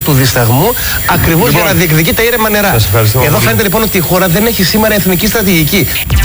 του δισταγμού, ακριβώς για να διεκδικεί τα ήρεμα νερά. Εδώ φαίνεται λοιπόν ότι η χώρα δεν έχει σήμερα εθνική στρατηγική.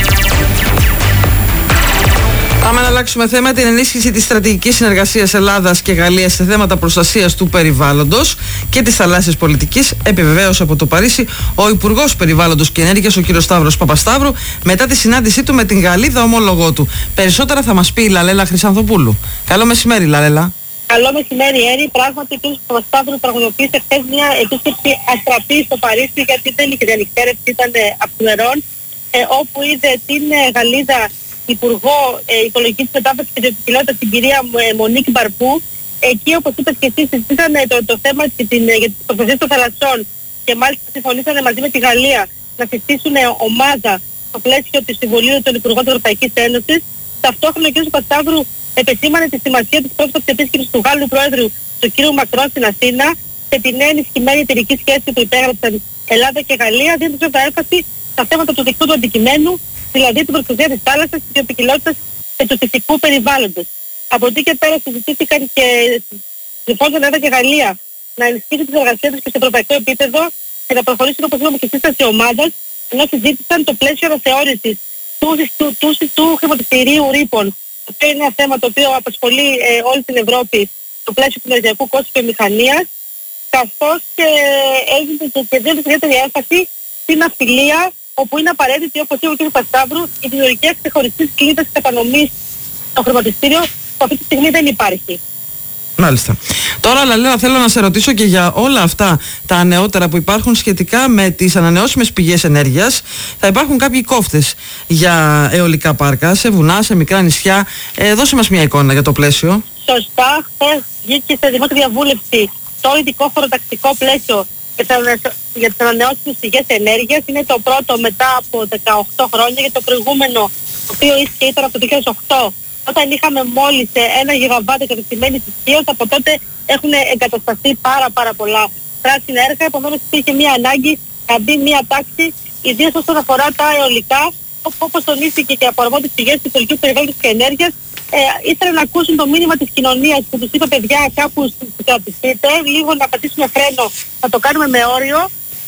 Πάμε να αλλάξουμε θέμα. Την ενίσχυση της στρατηγικής συνεργασίας Ελλάδας και Γαλλίας σε θέματα προστασίας του περιβάλλοντος και της θαλάσσιας πολιτικής επιβεβαίωσε από το Παρίσι ο Υπουργός Περιβάλλοντος και Ενέργειας, ο κ. Σταύρος Παπασταύρου, μετά τη συνάντησή του με την Γαλλίδα ομόλογό του. Περισσότερα θα μας πει η Λαλέλα Χρυσανθοπούλου. Καλό μεσημέρι, Λαλέλα. Καλό μεσημέρι, Έρη. Πράγματι, ο κ. Παπασταύρου πραγματοποίησε χθες μια επίσκεψη αστραπή στο Παρίσι, γιατί δεν είχε διανυκτέρευση, ήταν αυθημερών, όπου είδε την Γαλλίδα Υπουργό Οικολογικής Μετάβασης και Βιοποικιλότητας, την κυρία Μονίκ Μπαρπού. Εκεί, όπως είπες και εσύ, συζήτησαν το θέμα για τις προστασίες των θαλασσών και μάλιστα συμφωνήσαν μαζί με τη Γαλλία να συστήσουν ομάδα στο πλαίσιο του Συμβουλίου των Υπουργών της Ευρωπαϊκής Ένωσης. Ταυτόχρονα, ο κ. Παπασταύρου επεσήμανε τη σημασία της πρόσφατης επίσκεψης του Γάλλου Πρόεδρου, του κ. Μακρόν, στην Αθήνα και την ενισχυμένη εταιρική σχέση που υπέγραψαν Ελλάδα και Γαλλία, δίνοντας έμφαση στα θέματα του δικτύου του αντικειμένου, δηλαδή την προστασία της θάλασσας, της βιοποικιλότητας και του φυσικού περιβάλλοντος. Από εκεί και πέρα συζητήθηκαν και συμφώνησαν Ελλάδα και Γαλλία να ενισχύσουν τις εργασίες τους και σε ευρωπαϊκό επίπεδο και να προχωρήσουν, όπως είπαμε, και σύσταση ομάδας, ενώ συζήτησαν το πλαίσιο αναθεώρησης του χρηματιστηρίου ρήπων. Αυτό είναι ένα θέμα το οποίο απασχολεί όλη την Ευρώπη στο πλαίσιο του ενεργειακού κόστους και μηχανίας, καθώς έγινε και δίνεται ιδιαίτερη έμφαση στην ναυτιλία, όπου είναι απαραίτητη, όπως είπε ο κ. Παπασταύρου, η δημιουργία ξεχωριστής κλίδας κατανομής στο χρηματιστήριο, που αυτή τη στιγμή δεν υπάρχει. Μάλιστα. Τώρα, Λαλέλα, θέλω να σε ρωτήσω και για όλα αυτά τα νεότερα που υπάρχουν σχετικά με τις ανανεώσιμες πηγές ενέργειας. Θα υπάρχουν κάποιοι κόφτες για αιωλικά πάρκα, σε βουνά, σε μικρά νησιά. Δώσε μας μια εικόνα για το πλαίσιο. Σωστά. Χθες βγήκε σε δημόσια διαβούλευση το ειδικό χωροταξικό πλαίσιο για τις ανανεώσιμες πηγές ενέργειας. Είναι το πρώτο μετά από 18 χρόνια, και το προηγούμενο, το οποίο ίσχυε, ήταν από το 2008, όταν είχαμε μόλις 1 γιγαβάτ εγκαταστημένης ισχύως. Από τότε έχουν εγκατασταθεί πάρα πολλά πράσινα έργα. Επομένως υπήρχε μια ανάγκη να μπει μια τάξη, ιδίως όσον αφορά τα αιωλικά, όπως τονίστηκε και από αρμόδιες πηγές του Υπουργείου Περιβάλλοντος και Ενέργειας. Ήθελαν να ακούσουν το μήνυμα της κοινωνίας που τους είπε, παιδιά, κάπου κρατηθείτε, λίγο να πατήσουμε φρένο, να το κάνουμε με όριο.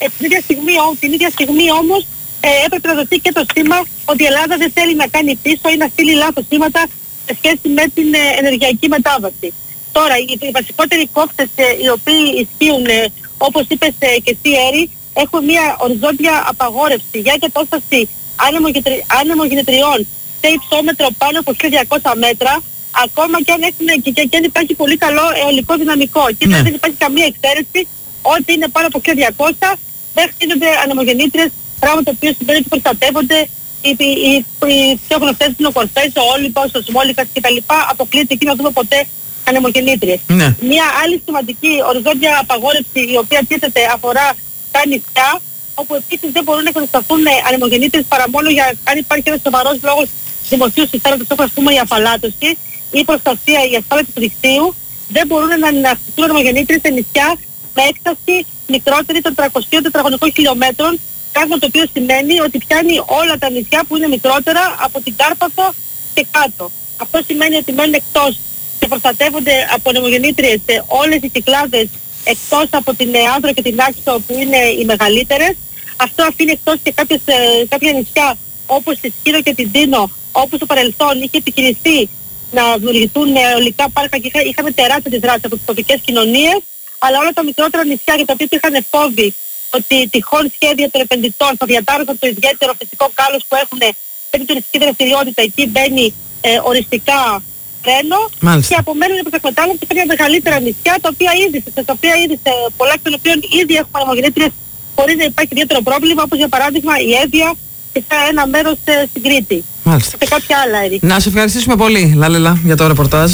Την ίδια στιγμή όμως έπρεπε να δοθεί και το σήμα ότι η Ελλάδα δεν θέλει να κάνει πίσω ή να στείλει λάθος σήματα σε σχέση με την ενεργειακή μετάβαση. Τώρα, οι βασικότεροι κόφτες οι οποίοι ισχύουν, όπως είπες και εσύ, Έρη, έχουν μια οριζόντια απαγόρευση για εγκατάσταση άνεμογεννητριών σε υψόμετρο πάνω από 1.200 μέτρα, ακόμα και αν υπάρχει πολύ καλό αιωλικό δυναμικό. Και δεν υπάρχει καμία εξαίρεση, ό,τι είναι πάνω από 1.200 δεν χτίζονται ανεμογεννήτριες, πράγμα το οποίο σημαίνει ότι προστατεύονται οι πιο γνωστές δεινοκορφές, ο Όλυμπος, ο Σμόλικας κτλ. Αποκλείεται εκεί να δούμε ποτέ ανεμογεννήτριες. Ναι. Μια άλλη σημαντική οριζόντια απαγόρευση, η οποία τίθεται, αφορά τα νησιά, όπου επίσης δεν μπορούν να εγκατασταθούν ανεμογεννήτριες παρά μόνο αν υπάρχει ένας σοβαρός λόγος δημοσίου συμφέροντος, όπως ας πούμε η αφαλάτωση ή η προστασία, η ασφάλεια του δικτύου. Δεν μπορούν να αναστηθούν ανεμογεννήτριες σε νησιά με έκταση μικρότερη των 300 τετραγωνικών χιλιόμετρων, πράγμα το οποίο σημαίνει ότι πιάνει όλα τα νησιά που είναι μικρότερα από την Κάρπαθο και κάτω. Αυτό σημαίνει ότι μένουν εκτός και προστατεύονται από ανεμογεννήτριες όλες οι Κυκλάδες, εκτός από την Άνδρο και την Άξο που είναι οι μεγαλύτερες. Αυτό αφήνει εκτός και κάποια νησιά όπως τη Σκύρο και την Τίνο, όπου στο παρελθόν είχε επιχειρηθεί να δημιουργηθούν αιωλικά πάρκα και είχαμε τεράστια αντιδράσεις από τις τοπικές κοινωνίες, αλλά όλα τα μικρότερα νησιά για τα οποία είχαν φόβοι ότι τυχόν σχέδια των επενδυτών θα διατάρρωσαν το ιδιαίτερο φυσικό κάλος που έχουν σε την τουριστική δραστηριότητα, εκεί μπαίνει οριστικά φρένο. Μάλιστα. Και απομένουν από εκμετάλλευση κάποια μεγαλύτερα νησιά, τα οποία ήδη σε πολλά εκ των οποίων ήδη έχουμε ανεμογεννήτριες χωρίς να υπάρχει ιδιαίτερο πρόβλημα, όπως για παράδειγμα η Εύβοια και σε ένα μέρος στην Κρήτη. Μάλιστα. Και κάποια άλλα, Ερή. Να σε ευχαριστήσουμε πολύ, Λαλέλα, για το ρεπορτάζ.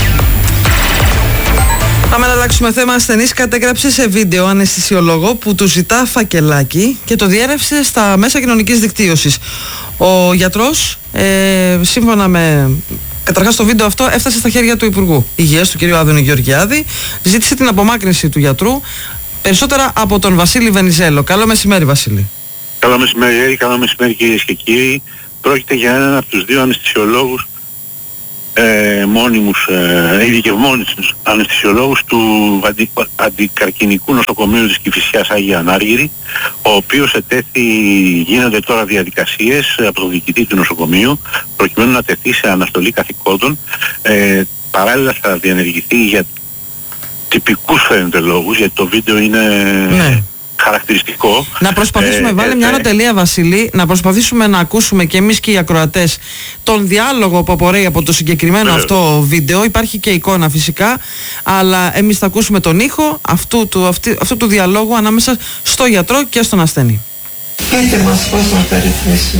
Πάμε να αλλάξουμε θέμα. Ασθενής κατέγραψε σε βίντεο αναισθησιολόγο που του ζητά φακελάκι και το διέρευσε στα μέσα κοινωνικής δικτύωσης. Ο γιατρός, σύμφωνα με... Καταρχάς το βίντεο αυτό έφτασε στα χέρια του Υπουργού Υγείας, του κ. Άδωνη Γεωργιάδη. Ζήτησε την απομάκρυνση του γιατρού. Περισσότερα από τον Βασίλη Βενιζέλο. Καλό μεσημέρι, Βασίλη. Καλό μεσημέρι, καλό μεσημέρι, κυρίες και κύριοι. Πρόκειται για έναν από τους δύο αναισθησιολόγους μόνιμους ειδικευμένους αναισθησιολόγους του αντικαρκινικού νοσοκομείου της Κηφισιάς Άγια Ανάργυρη, ο οποίος γίνονται τώρα διαδικασίες από τον διοικητή του νοσοκομείου προκειμένου να τεθεί σε αναστολή καθηκόντων. Παράλληλα θα διενεργηθεί για τυπικούς φαίνεται λόγους, γιατί το βίντεο είναι χαρακτηριστικό. Να προσπαθήσουμε, βάλε μια ανατελεία Βασίλη, να προσπαθήσουμε να ακούσουμε και εμείς και οι ακροατές τον διάλογο που απορρέει από το συγκεκριμένο αυτό βίντεο. Υπάρχει και εικόνα φυσικά, αλλά εμείς θα ακούσουμε τον ήχο αυτού του διαλόγου ανάμεσα στο γιατρό και στον ασθενή. Πείτε μας πώς να τα ρυθμίσουμε.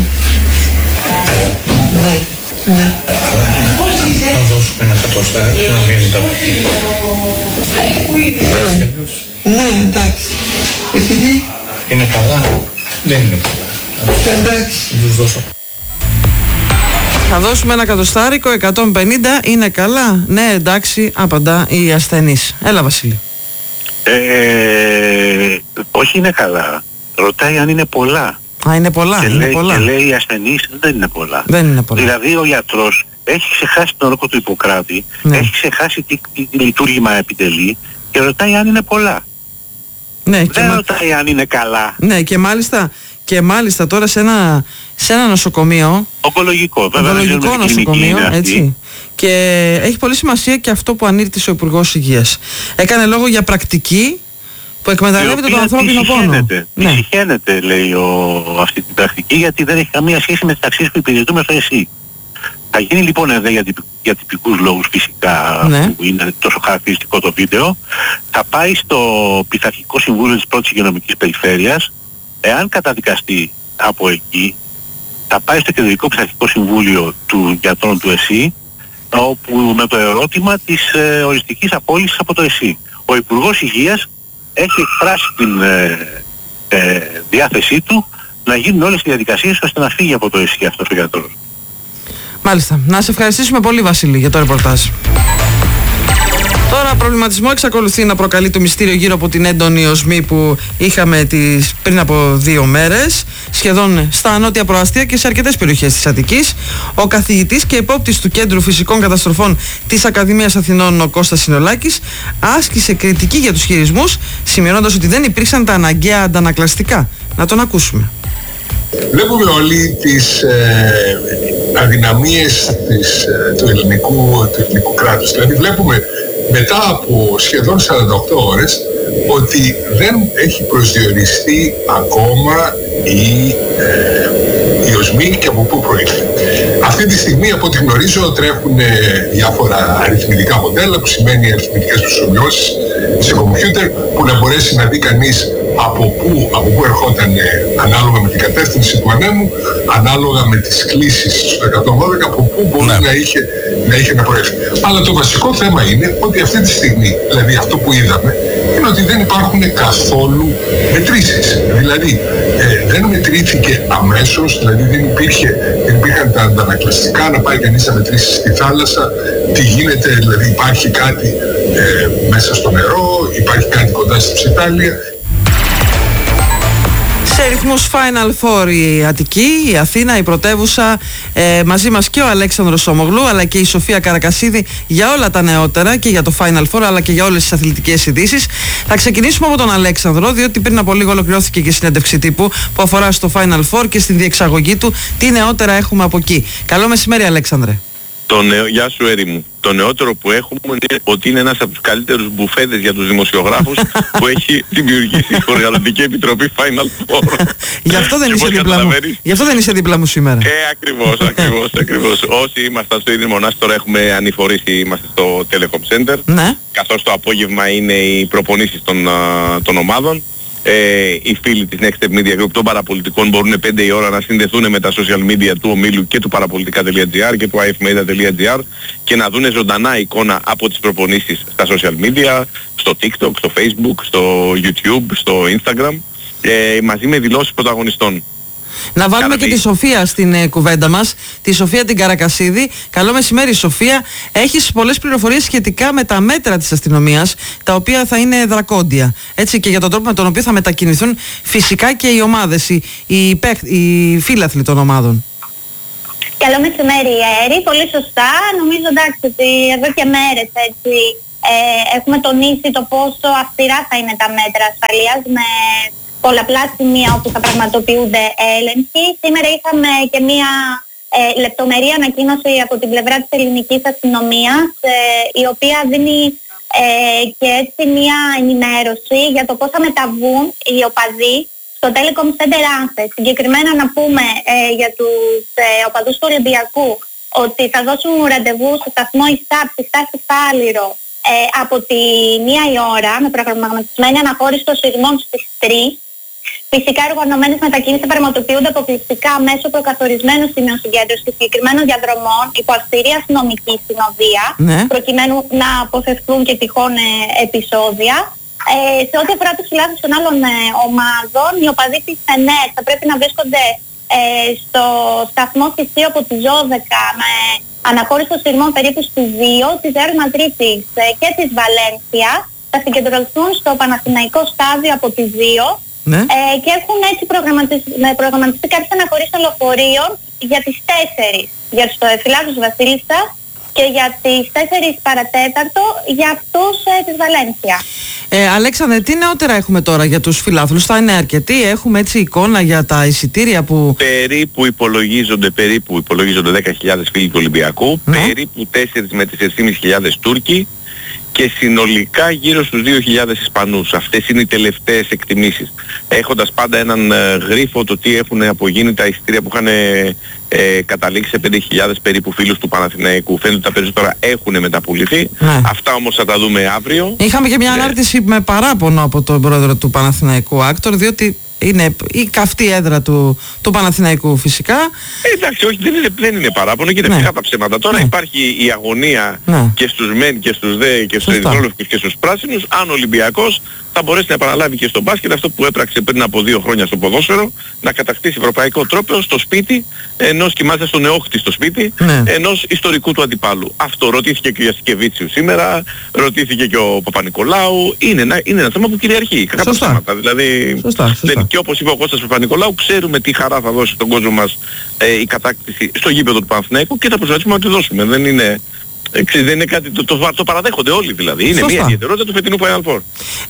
Ναι. Θα δώσουμε ένα κατοστάρι και να βγαίνει τα Ναι, εντάξει. Επειδή είναι καλά, δεν είναι καλά. Εντάξει. Τους δώσω. Θα δώσουμε ένα κατοστάρικο, 150, είναι καλά. Ναι, εντάξει, απαντά η ασθενής. Έλα Βασίλη. Όχι είναι καλά. Ρωτάει αν είναι πολλά. Είναι πολλά, και είναι λέει, πολλά. Και λέει η ασθενής δεν είναι πολλά. Δεν είναι πολλά. Δηλαδή ο γιατρός έχει ξεχάσει τον όρκο του Ιπποκράτη, έχει ξεχάσει τι λειτουργήμα επιτελεί και ρωτάει αν είναι πολλά. Ναι, δεν ρωτάει αν είναι καλά. Ναι, και μάλιστα τώρα σε ένα νοσοκομείο, ογκολογικό νοσοκομείο, έτσι. Και έχει πολύ σημασία και αυτό που ανήρτησε ο Υπουργός Υγείας. Έκανε λόγο για πρακτική που εκμεταλλεύεται τον ανθρώπινο πόνο. Συχαίνεται, λέει αυτή την πρακτική, γιατί δεν έχει καμία σχέση με τις αξίες που υπηρετούμε στο ΕΣΥ. Θα γίνει λοιπόν εδώ για τυπικούς λόγους φυσικά, που είναι τόσο χαρακτηριστικό το βίντεο. Θα πάει στο Πειθαρχικό Συμβούλιο της Πρώτης Υγειονομικής Περιφέρειας. Εάν καταδικαστεί από εκεί, θα πάει στο Κεντρικό Πειθαρχικό Συμβούλιο του γιατρών του ΕΣΥ, όπου με το ερώτημα της οριστικής απόλυσης από το ΕΣΥ. Ο Υπουργός Υγείας έχει εκφράσει την διάθεσή του να γίνουν όλες οι διαδικασίες ώστε να φύγει από το ΕΣΥ αυτός ο γιατρός. Μάλιστα. Να σε ευχαριστήσουμε πολύ Βασίλη για το ρεπορτάζ. Τώρα προβληματισμό εξακολουθεί να προκαλεί το μυστήριο γύρω από την έντονη οσμή που είχαμε πριν από 2 μέρες, σχεδόν στα νότια προαστία και σε αρκετές περιοχές της Αττικής. Ο καθηγητής και υπόπτης του Κέντρου Φυσικών Καταστροφών της Ακαδημίας Αθηνών, ο Κώστας Συνολάκης, άσκησε κριτική για τους χειρισμούς, σημειώνοντας ότι δεν υπήρξαν τα αναγκαία αντανακλαστικά. Να τον ακούσουμε. Βλέπουμε όλοι τις αδυναμίες του ελληνικού κράτους. Δηλαδή βλέπουμε μετά από σχεδόν 48 ώρες ότι δεν έχει προσδιοριστεί ακόμα η οσμή και από πού προήλθε. Αυτή τη στιγμή, από ό,τι γνωρίζω, τρέχουν διάφορα αριθμητικά μοντέλα, που σημαίνει αριθμητικές προσωμιώσεις σε κομπιούτερ, που να μπορέσει να δει κανείς από πού ερχόταν, ανάλογα με την κατεύθυνση του ανέμου, ανάλογα με τις κλίσεις στο 112, από πού μπορεί να είχε να προέλθει. Αλλά το βασικό θέμα είναι ότι αυτή τη στιγμή, δηλαδή αυτό που είδαμε, είναι ότι δεν υπάρχουν καθόλου μετρήσεις. Δηλαδή δεν μετρήθηκε αμέσως, δηλαδή δεν υπήρχαν τα αντανακλαστικά να πάει κανείς να μετρήσει στη θάλασσα, τι γίνεται, δηλαδή υπάρχει κάτι μέσα στο νερό, υπάρχει κάτι κοντά στη ψητάλια. Σε ρυθμούς Final Four η Αττική, η Αθήνα, η πρωτεύουσα, μαζί μας και ο Αλέξανδρος Ομογλού αλλά και η Σοφία Καρακασίδη για όλα τα νεότερα και για το Final Four αλλά και για όλες τις αθλητικές ειδήσεις. Θα ξεκινήσουμε από τον Αλέξανδρο, διότι πριν από λίγο ολοκληρώθηκε και η συνέντευξη τύπου που αφορά στο Final Four και στην διεξαγωγή του. Τι νεότερα έχουμε από εκεί. Καλό μεσημέρι Αλέξανδρε. Γεια σου Έρη μου. Το νεότερο που έχουμε είναι ότι είναι ένας από τους καλύτερους μπουφέδες για τους δημοσιογράφους που έχει δημιουργήσει η Οργανωτική Επιτροπή Final Four. Γι' αυτό δεν είσαι δίπλα μου σήμερα. Ακριβώς. Όσοι ήμασταν στο Ίδρυμα Μονάς τώρα έχουμε ανηφορήσει, είμαστε στο Telecom Center. Ναι. Καθώς το απόγευμα είναι οι προπονήσεις των ομάδων. Οι φίλοι της Next Step Media Group των παραπολιτικών μπορούν 5 η ώρα να συνδεθούν με τα social media του ομίλου και του παραπολιτικά.gr και του ifmedia.gr και να δουν ζωντανά εικόνα από τις προπονήσεις στα social media, στο TikTok, στο Facebook, στο YouTube, στο Instagram, μαζί με δηλώσεις πρωταγωνιστών. Να βάλουμε και τη Σοφία στην κουβέντα μας, τη Σοφία την Καρακασίδη. Καλό μεσημέρι Σοφία. Έχεις πολλές πληροφορίες σχετικά με τα μέτρα της αστυνομίας, τα οποία θα είναι δρακόντια. Έτσι, και για τον τρόπο με τον οποίο θα μετακινηθούν φυσικά και οι ομάδες, οι φίλαθλοι των ομάδων. Καλό μεσημέρι, Έρη. Πολύ σωστά. Νομίζω εντάξει ότι εδώ και μέρες έτσι έχουμε τονίσει το πόσο αυστηρά θα είναι τα μέτρα ασφαλείας με πολλαπλά σημεία όπου θα πραγματοποιούνται έλεγχοι. Σήμερα είχαμε και μία λεπτομερή ανακοίνωση από την πλευρά της ελληνικής αστυνομίας η οποία δίνει και έτσι μία ενημέρωση για το πώς θα μεταβούν οι οπαδοί στο Telecom Center Anthem. Συγκεκριμένα να πούμε για τους οπαδούς του Ολυμπιακού ότι θα δώσουν ραντεβού στο σταθμό ΙΣΑΠ στη στάση Φάληρο από τη 1 η ώρα με προγραμματισμένη αναχώρηση των σειρμών στις 3. Φυσικά οι οργανωμένες μετακινήσεις θα πραγματοποιούνται αποκλειστικά μέσω προκαθορισμένου σημείων συγκέντρωσης και συγκεκριμένων διαδρομών υπό αυστηρή αστυνομική συνοδεία, προκειμένου να αποφευθούν και τυχόν επεισόδια. Σε ό,τι αφορά τους φιλάθλους των άλλων ομάδων, οι οπαδοί της ΕΝΕΤ θα πρέπει να βρίσκονται στο σταθμό Θησίου από τις 12 με αναχώρηση των σειρμών περίπου στις 2, της Ρεάλ Μαδρίτης και της Βαλένθια. Θα συγκεντρωθούν στο Παναθηναϊκό στάδιο από τις 2 και έχουν έτσι προγραμματιστεί κάποιες αναχωρήσεις των λεωφορείων για τις 4 για τους φιλάθλους Βασίλισσα και για τις 4 παρατέταρτο για αυτούς της Βαλένθια. Αλέξανδρε, τι νεότερα έχουμε τώρα για τους φιλάθλους? Θα είναι αρκετοί? Έχουμε έτσι εικόνα για τα εισιτήρια που... Περίπου υπολογίζονται 10.000 φίλοι του Ολυμπιακού, περίπου 4 με 4.500 Τούρκοι και συνολικά γύρω στους 2.000 Ισπανούς. Αυτές είναι οι τελευταίες εκτιμήσεις. Έχοντας πάντα έναν γρίφο το τι έχουν απογίνει τα εισιτήρια που είχαν καταλήξει σε 5.000 περίπου φίλους του Παναθηναϊκού. Φαίνεται ότι τα περισσότερα έχουν μεταπουληθεί. Αυτά όμως θα τα δούμε αύριο. Είχαμε και μια ανάρτηση με παράπονο από τον πρόεδρο του Παναθηναϊκού Άκτορ, διότι είναι η καυτή έδρα του Παναθηναϊκού φυσικά. Εντάξει, όχι, δεν είναι παράπονο και δεν τα ψέματα. Τώρα υπάρχει η αγωνία και στους μεν και στους δε και στους ερυθρόλευκους και στους πράσινους. Αν ο Ολυμπιακός θα μπορέσει να επαναλάβει και στο μπάσκετ αυτό που έπραξε πριν από 2 χρόνια στο ποδόσφαιρο, να κατακτήσει ευρωπαϊκό τρόπαιο στο σπίτι ενός, και μάλιστα στον Εόχτη στο σπίτι, ενός ιστορικού του αντιπάλου. Αυτό ρωτήθηκε και ο Γιασκεβίτσιου σήμερα, ρωτήθηκε και ο Παπα-Νικολάου. Είναι ένα θέμα που κυριαρχεί. Κατά ψέματα. Δηλαδή, και όπως είπε ο Κώστας Παπα-Νικολάου, ξέρουμε τι χαρά θα δώσει στον κόσμο μας η κατάκτηση στο γήπεδο του Παναθηναϊκού και θα προσπαθήσουμε να τη δώσουμε. Δεν είναι κάτι, το παραδέχονται όλοι δηλαδή. Είναι μια ιδιαιτερότητα του φετινού Final Four.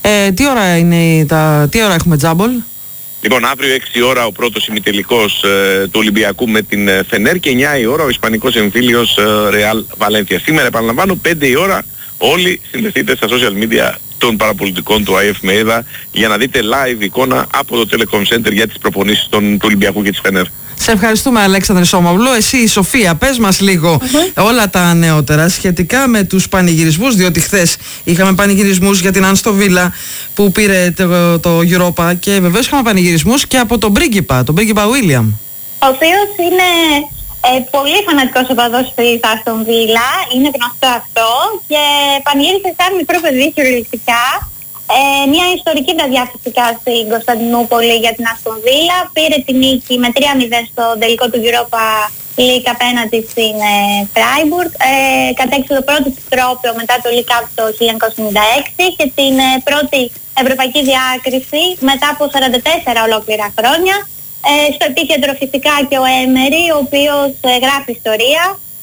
Τι ώρα έχουμε τζάμπολ? Λοιπόν, αύριο 6 ώρα ο πρώτος ημιτελικός του Ολυμπιακού με την Φενέρ και 9 η ώρα ο ισπανικός εμφύλιος Ρεάλ Βαλένθια. Σήμερα επαναλαμβάνω 5 η ώρα όλοι συνδεθείτε στα social media των παραπολιτικών του ΑΕΦ ΜΕΙΔΑ για να δείτε live εικόνα από το Telecom Center για τις προπονήσεις του Ολυμπιακού και της Φενέρ. Σε ευχαριστούμε, Αλέξανδρε Σώμαυλου. Εσύ, η Σοφία, πες μας λίγο όλα τα νεότερα σχετικά με τους πανηγυρισμούς, διότι χθες είχαμε πανηγυρισμούς για την Άστον Βίλα που πήρε το Europa και βεβαίως είχαμε πανηγυρισμούς και από τον πρίγκιπα William, ο οποίος είναι πολύ φανατικός οπαδός της Άστον Βίλα, είναι γνωστό αυτό και πανηγύρισε σαν μικρό παιδί κυριολεκτικά. Μια ιστορική βραδιά φυσικά στην Κωνσταντινούπολη για την Άστον Βίλα. Πήρε τη νίκη με 3-0 στο τελικό του Europa League απέναντι στην Φράιμπουργκ. Κατέκτησε το πρώτο της τρόπαιο μετά το League Cup το 1996 και την πρώτη ευρωπαϊκή διάκριση μετά από 44 ολόκληρα χρόνια. Στο επίκεντρο φυσικά και ο Έμερι, ο οποίος γράφει ιστορία.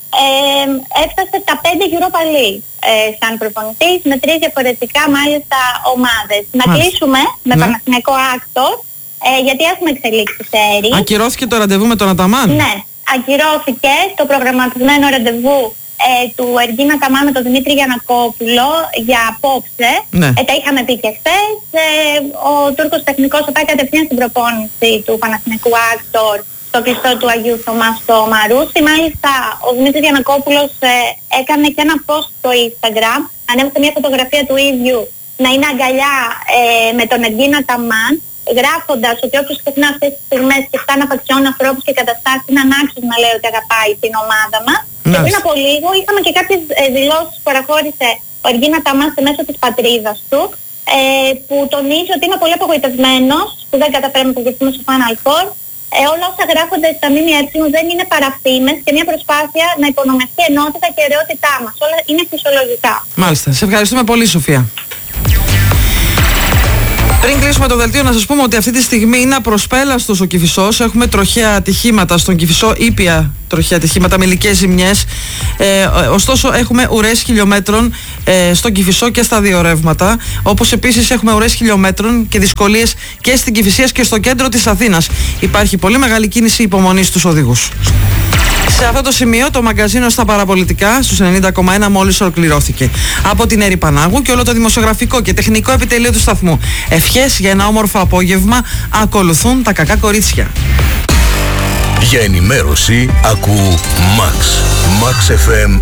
Έφτασε τα 5 Europa League σαν προπονητής με 3 διαφορετικά μάλιστα ομάδες. Να κλείσουμε με Παναθηναϊκό Άκτορ γιατί έχουμε εξελίξει σέρι. Ακυρώθηκε το ραντεβού με τον Αταμάν? Ναι, ακυρώθηκε το προγραμματισμένο ραντεβού του Εργίνα Αταμάν με τον Δημήτρη Γιαννακόπουλο για απόψε. Τα είχαμε πει και χθες. Ο Τούρκος τεχνικός θα πάει κατευθείαν στην προπόνηση του Παναθηναϊκού Άκτορ στο κλειστό του Αγίου Θωμά στο Μαρούσι. Μάλιστα ο Δημήτρης Γιαννακόπουλος έκανε και ένα post στο Instagram, ανέβασε μια φωτογραφία του ίδιου να είναι αγκαλιά με τον Εργίνα Αταμάν, γράφοντας ότι όποιος ξεχνά αυτές τις στιγμές και φτάνει να απαξιώνει ανθρώπους και καταστάσεις είναι ανάξιος να λέει ότι αγαπάει την ομάδα μας. Και πριν από λίγο είχαμε και κάποιες δηλώσεις που παραχώρησε ο Εργίνα Αταμάν σε μέσω της πατρίδας του, που τονίζει ότι είναι πολύ απογοητευμένος που δεν καταφέραμε να προκριθούμε στο Final Four. Όλα όσα γράφονται στα ΜΜΕ δεν είναι παραφήμες και μια προσπάθεια να υπονομευτεί ενότητα καιαιρεότητά μας. Όλα είναι φυσιολογικά. Μάλιστα. Σε ευχαριστούμε πολύ, Σοφία. Πριν κλείσουμε το δελτίο, να σας πούμε ότι αυτή τη στιγμή είναι απροσπέλαστος ο Κηφισός. Έχουμε τροχαία ατυχήματα στον Κηφισό, ήπια τροχαία ατυχήματα με υλικές ζημιές. Ωστόσο, έχουμε ουρές χιλιόμετρων στον Κηφισό και στα δύο ρεύματα. Όπως επίσης έχουμε ουρές χιλιόμετρων και δυσκολίες και στην Κηφισίας και στο κέντρο της Αθήνας. Υπάρχει πολύ μεγάλη κίνηση υπομονής στους οδηγούς. Σε αυτό το σημείο το μαγκαζίνο στα παραπολιτικά στους 90,1 μόλις ολοκληρώθηκε. Από την Έρη Πανάγου και όλο το δημοσιογραφικό και τεχνικό επιτελείο του σταθμού. Ευχές για ένα όμορφο απόγευμα. Ακολουθούν τα κακά κορίτσια. Για ενημέρωση ακού Max FM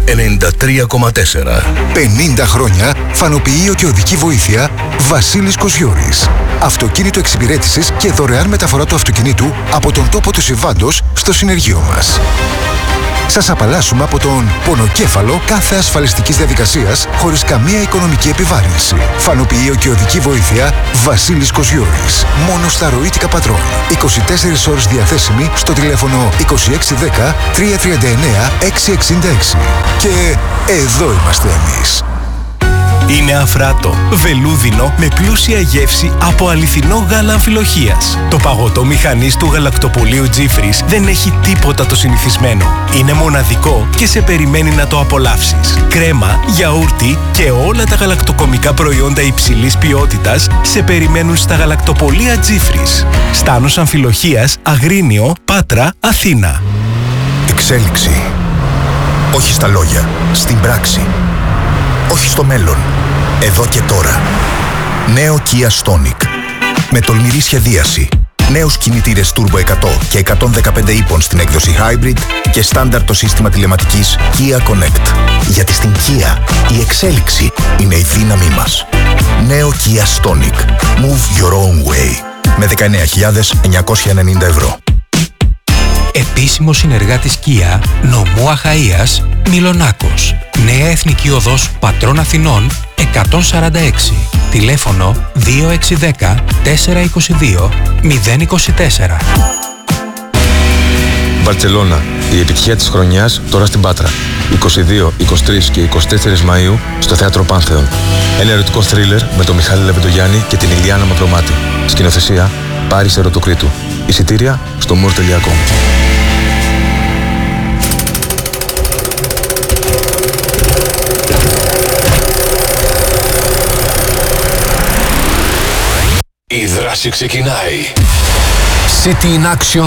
93,4. 50 χρόνια φανοποιείο και οδική βοήθεια Βασίλης Κοσιώρης. Αυτοκίνητο εξυπηρέτησης και δωρεάν μεταφορά του αυτοκινήτου από τον τόπο του συμβάντος στο συνεργείο μας. Σας απαλλάσσουμε από τον πονοκέφαλο κάθε ασφαλιστικής διαδικασίας χωρίς καμία οικονομική επιβάρυνση. Φανοποιείο και οδική βοήθεια Βασίλης Κοσιώρης. Μόνο στα ροήτικα πατρών. 24 ώρες διαθέσιμη στο τηλέφωνο 2610 339 666. Και εδώ είμαστε εμείς. Είναι αφράτο, βελούδινο με πλούσια γεύση από αληθινό γάλα αμφιλοχείας. Το παγωτό μηχανής του γαλακτοπολείου Τζίφρις δεν έχει τίποτα το συνηθισμένο. Είναι μοναδικό και σε περιμένει να το απολαύσεις. Κρέμα, γιαούρτι και όλα τα γαλακτοκομικά προϊόντα υψηλής ποιότητας σε περιμένουν στα γαλακτοπολεία Τζίφρις. Στάνος Αμφιλοχείας, Αγρίνιο, Πάτρα, Αθήνα. Εξέλιξη. Όχι στα λόγια, στην πράξη. Όχι στο μέλλον, εδώ και τώρα. Νέο Kia Stonic. Με τολμηρή σχεδίαση. Νέους κινητήρες Turbo 100 και 115 ύπων στην έκδοση Hybrid και στάνταρ το σύστημα τηλεματικής Kia Connect. Γιατί στην Kia η εξέλιξη είναι η δύναμή μας. Νέο Kia Stonic. Move your own way. Με 19.990 ευρώ. Επίσημος συνεργάτης Kia, νομού Αχαΐας, Μιλονάκος. Νέα Εθνική Οδός Πατρών Αθηνών 146. Τηλέφωνο 2610 422 024. Μπαρτσελώνα. Η επιτυχία της χρονιάς τώρα στην Πάτρα. 22, 23 και 24 Μαΐου στο Θέατρο Πάνθεον. Ένα ερωτικό θρίλερ με τον Μιχάλη Λεβεντογιάννη και την Ηλιάνα Μαυρομάτη. Σκηνοθεσία Πάρης Ερωτοκρίτου. Εισιτήρια στο moore.com. Η δράση ξεκινάει. City in Action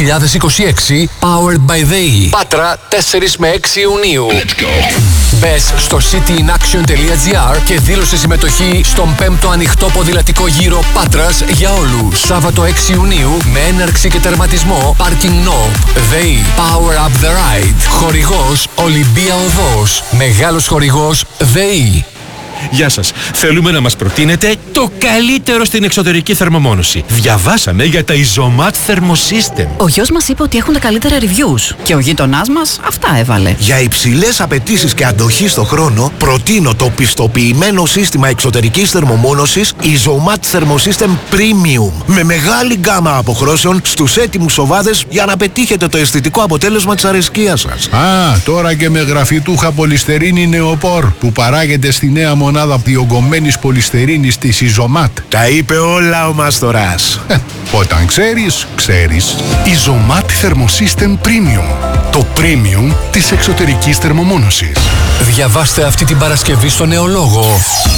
2026 Powered by ΔΕΗ. Πάτρα 4 με 6 Ιουνίου. Let's go. Μπες στο cityin-action.gr και δήλωσε συμμετοχή στον 5ο ανοιχτό ποδηλατικό γύρο Πάτρας για όλους. Σάββατο 6 Ιουνίου με έναρξη και τερματισμό Parking Knob. ΔΕΗ Power Up the Ride. Χορηγός Ολυμπία Οδός. Μεγάλος χορηγός ΔΕΗ. Γεια σας. Θέλουμε να μας προτείνετε το καλύτερο στην εξωτερική θερμομόνωση. Διαβάσαμε για τα Isomat Thermosystem. Ο γιος μας είπε ότι έχουν τα καλύτερα reviews και ο γείτονάς μας αυτά έβαλε. Για υψηλές απαιτήσεις και αντοχή στο χρόνο, προτείνω το πιστοποιημένο σύστημα εξωτερικής θερμομόνωσης Isomat Thermosystem Premium. Με μεγάλη γκάμα αποχρώσεων στους έτοιμους σοβάδες για να πετύχετε το αισθητικό αποτέλεσμα της αρεσκίας σας. Α, τώρα και με γραφιτούχα πολυστερίνη νεοπόρ που παράγεται στη νέα μονάδα διογκωμένης πολυστερίνης της Isomat. Τα είπε όλα ο Μάστορας. Όταν ξέρεις, ξέρεις. Isomat Thermosystem Premium. Το premium της εξωτερικής θερμομόνωσης. Διαβάστε αυτή την Παρασκευή στο Νεολόγο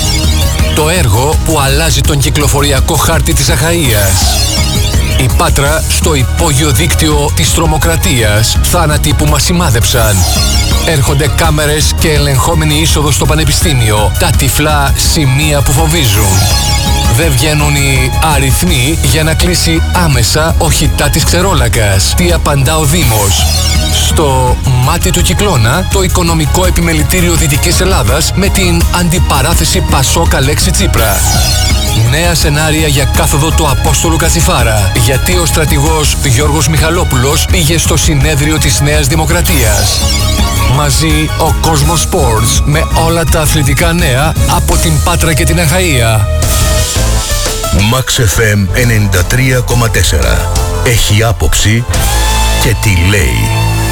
το έργο που αλλάζει τον κυκλοφοριακό χάρτη της Αχαΐας. Η Πάτρα στο υπόγειο δίκτυο της τρομοκρατίας. Θάνατοι που μας σημάδεψαν. Έρχονται κάμερες και ελεγχόμενη είσοδος στο πανεπιστήμιο. Τα τυφλά σημεία που φοβίζουν. Δεν βγαίνουν οι αριθμοί για να κλείσει άμεσα ο χιτά της Ξερόλακας. Τι απαντά ο Δήμος? Στο μάτι του κυκλώνα, το οικονομικό επιμελητήριο Δυτικής Ελλάδας με την αντιπαράθεση Πασόκ Αλέξη Τσίπρα. Νέα σενάρια για κάθοδο του Απόστολου Κατσιφάρα. Γιατί ο στρατηγός Γιώργος Μιχαλόπουλος πήγε στο συνέδριο της Νέας Δημοκρατίας. Μαζί ο Κόσμος Sports με όλα τα αθλητικά νέα από την Πάτρα και την Αχαΐα. Max FM 93,4. Έχει άποψη και τι λέει.